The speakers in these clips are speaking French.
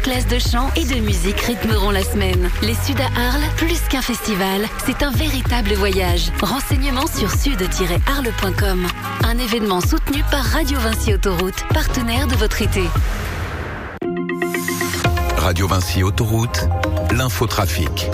masterclass de chant et de musique rythmeront la semaine. Les Suds à Arles, plus qu'un festival, c'est un véritable voyage. Renseignements sur sud-arles.com. Un événement soutenu par Radio Vinci Autoroute, partenaire de votre été. Radio Vinci Autoroute, l'infotrafic.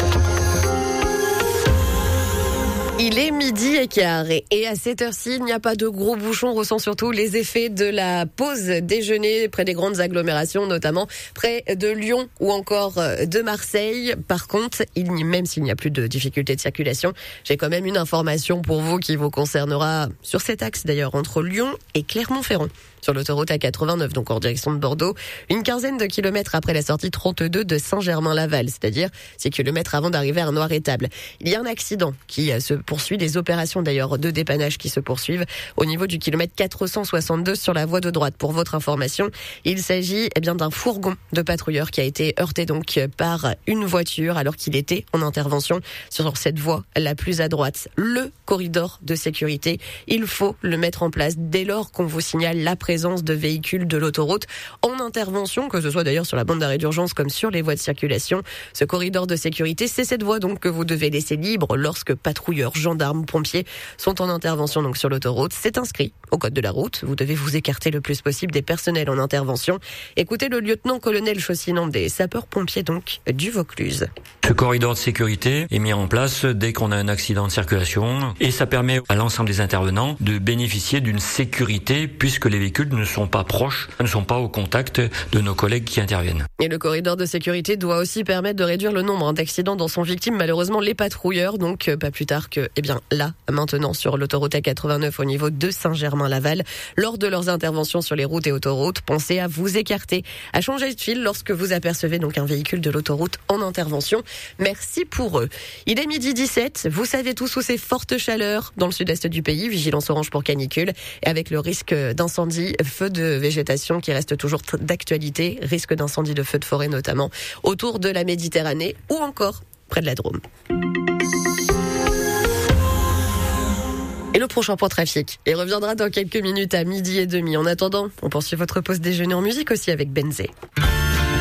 Il est 12h15 et à cette heure-ci, il n'y a pas de gros bouchons. On ressent surtout les effets de la pause déjeuner près des grandes agglomérations, notamment près de Lyon ou encore de Marseille. Par contre, même s'il n'y a plus de difficultés de circulation, j'ai quand même une information pour vous qui vous concernera sur cet axe d'ailleurs, entre Lyon et Clermont-Ferrand. Sur l'autoroute A89, donc en direction de Bordeaux, une quinzaine de kilomètres après la sortie 32 de Saint-Germain-Laval, c'est-à-dire 6 kilomètres avant d'arriver à Noir-Étable. Il y a un accident qui se poursuit, des opérations d'ailleurs de dépannage qui se poursuivent au niveau du kilomètre 462 sur la voie de droite. Pour votre information, il s'agit d'un fourgon de patrouilleurs qui a été heurté donc par une voiture alors qu'il était en intervention sur cette voie la plus à droite. Le corridor de sécurité, il faut le mettre en place dès lors qu'on vous signale la présence de véhicules de l'autoroute en intervention, que ce soit d'ailleurs sur la bande d'arrêt d'urgence comme sur les voies de circulation. Ce corridor de sécurité, c'est cette voie donc que vous devez laisser libre lorsque patrouilleurs, gendarmes ou pompiers sont en intervention donc sur l'autoroute. C'est inscrit au code de la route. Vous devez vous écarter le plus possible des personnels en intervention. Écoutez le lieutenant-colonel Chaussinan des sapeurs-pompiers donc du Vaucluse. Ce corridor de sécurité est mis en place dès qu'on a un accident de circulation et ça permet à l'ensemble des intervenants de bénéficier d'une sécurité puisque les véhicules ne sont pas proches, ne sont pas au contact de nos collègues qui interviennent. Et le corridor de sécurité doit aussi permettre de réduire le nombre d'accidents dont sont victimes malheureusement les patrouilleurs, donc pas plus tard que là, maintenant sur l'autoroute A89 au niveau de Saint-Germain-Laval. Lors de leurs interventions sur les routes et autoroutes, pensez à vous écarter, à changer de fil lorsque vous apercevez donc un véhicule de l'autoroute en intervention. Merci pour eux. Il est 12h17, vous savez tous où ces fortes chaleurs dans le sud-est du pays, vigilance orange pour canicule et avec le risque d'incendie, feu de végétation qui reste toujours d'actualité, risque d'incendie de feu de forêt notamment autour de la Méditerranée ou encore près de la Drôme. Et le prochain point trafic, il reviendra dans quelques minutes à 12h30. En attendant, on poursuit votre pause déjeuner en musique aussi avec Benzé.